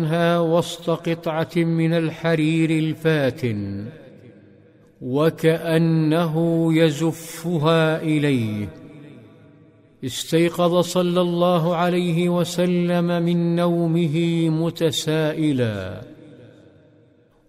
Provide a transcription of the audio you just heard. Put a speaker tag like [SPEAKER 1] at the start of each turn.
[SPEAKER 1] عنها وسط قطعة من الحرير الفاتن، وكأنه يزفها إليه. استيقظ صلى الله عليه وسلم من نومه متسائلا: